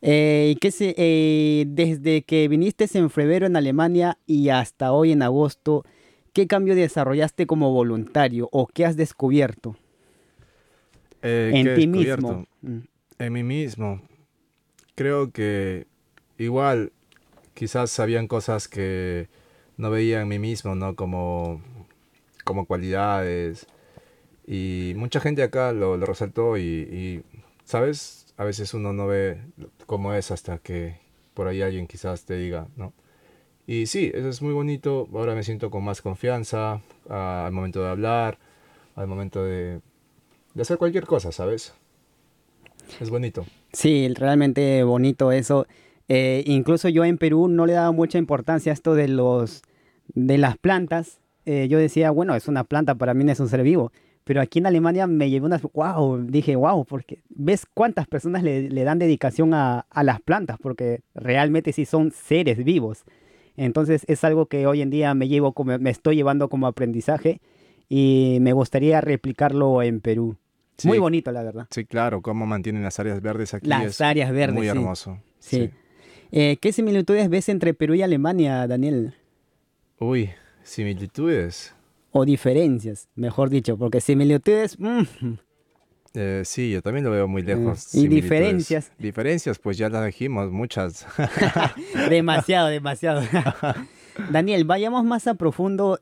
Desde que viniste en febrero en Alemania y hasta hoy en agosto, ¿qué cambio desarrollaste como voluntario o qué has descubierto ¿Qué en he ti mismo? descubierto? En mí mismo. Creo que igual quizás habían cosas que no veía en mí mismo, ¿no? Como cualidades. Y mucha gente acá lo resaltó ¿sabes? A veces uno no ve cómo es hasta que por ahí alguien quizás te diga, ¿no? Y sí, eso es muy bonito. Ahora me siento con más confianza al momento de hablar, al momento de hacer cualquier cosa, ¿sabes? Es bonito. Sí, realmente bonito eso. Incluso yo en Perú no le daba mucha importancia a esto de las plantas. Yo decía, bueno, es una planta, para mí no es un ser vivo. Pero aquí en Alemania me llevé unas, wow, dije, wow, porque ves cuántas personas le dan dedicación a las plantas, porque realmente sí son seres vivos. Entonces es algo que hoy en día me estoy llevando como aprendizaje y me gustaría replicarlo en Perú. Muy Sí, bonito, la verdad. sí, claro, cómo mantienen las áreas verdes aquí Las es áreas verdes, muy sí. hermoso. Sí. Sí. ¿Qué similitudes ves entre Perú y Alemania, Daniel? Uy, similitudes. O diferencias, mejor dicho, porque similitudes, Sí, yo también lo veo muy lejos, y similitudes. diferencias, Diferencias, pues ya las dijimos, muchas. demasiado, demasiado. Daniel, vayamos más a profundo.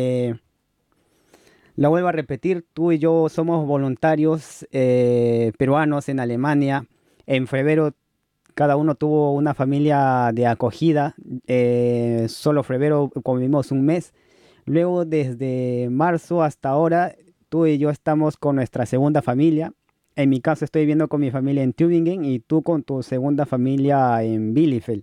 Lo vuelvo a repetir, tú y yo somos voluntarios peruanos en Alemania. En febrero cada uno tuvo una familia de acogida. Solo febrero convivimos un mes. Luego, desde marzo hasta ahora, tú y yo estamos con nuestra segunda familia. En mi caso, estoy viviendo con mi familia en Tübingen y tú con tu segunda familia en Bielefeld.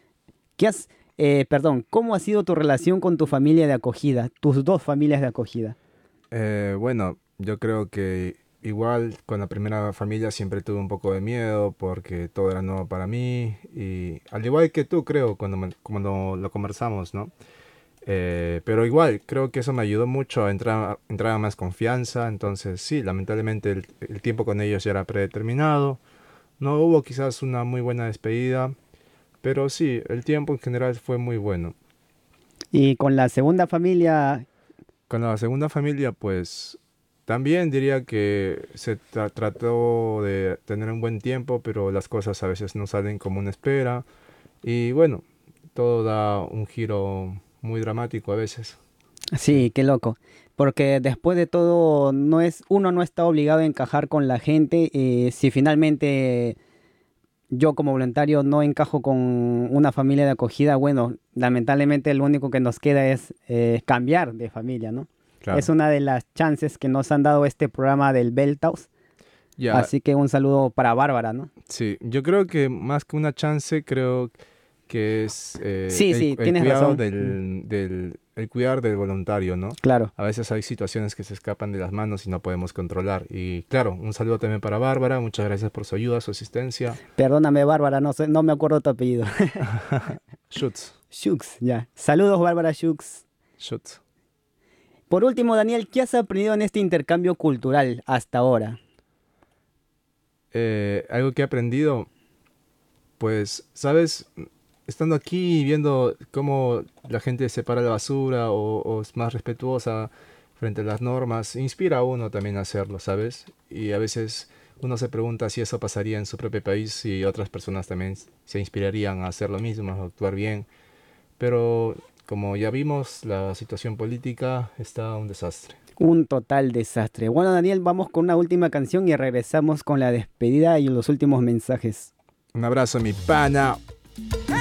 ¿Cómo ha sido tu relación con tu familia de acogida, tus dos familias de acogida? Bueno, yo creo que igual con la primera familia siempre tuve un poco de miedo porque todo era nuevo para mí y al igual que tú creo cuando lo conversamos, ¿no? Pero igual creo que eso me ayudó mucho a entrar a más confianza, entonces sí, lamentablemente el tiempo con ellos ya era predeterminado, no hubo quizás una muy buena despedida, pero sí, el tiempo en general fue muy bueno. Y con la segunda familia, Con la segunda familia, pues también diría que se trató de tener un buen tiempo, pero las cosas a veces no salen como uno espera. Y bueno, todo da un giro muy dramático a veces. Sí, sí, qué loco. Porque después de todo, uno no está obligado a encajar con la gente. Si finalmente yo como voluntario no encajo con una familia de acogida, bueno, lamentablemente lo único que nos queda es cambiar de familia, ¿no? Es claro. una de las chances que nos han dado este programa del Beltaus. Ya, Así que un saludo para Bárbara, ¿no? sí, yo creo que más que una chance, creo que es Sí, sí, el tienes cuidado razón. el cuidar del voluntario, ¿no? Claro. A veces hay situaciones que se escapan de las manos y no podemos controlar. Y claro, un saludo también para Bárbara, muchas gracias por su ayuda, su asistencia. Perdóname, Bárbara, no me acuerdo tu apellido. Schutz, Shux, ya. Saludos, Bárbara Shux. Schutz. Por último, Daniel, ¿qué has aprendido en este intercambio cultural hasta ahora? Algo que he aprendido, pues, ¿sabes? Estando aquí y viendo cómo la gente separa la basura o es más respetuosa frente a las normas, inspira a uno también a hacerlo, ¿sabes? Y a veces uno se pregunta si eso pasaría en su propio país y otras personas también se inspirarían a hacer lo mismo, a actuar bien. Pero como ya vimos, la situación política está un desastre. Un total desastre. Bueno, Daniel, vamos con una última canción y regresamos con la despedida y los últimos mensajes. Un abrazo, mi pana.